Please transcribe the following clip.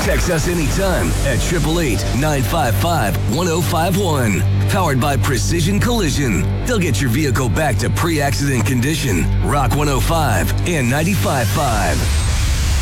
Text us anytime at 888-955-1051. Powered by Precision Collision. They'll get your vehicle back to pre-accident condition. Rock 105 and 95.5.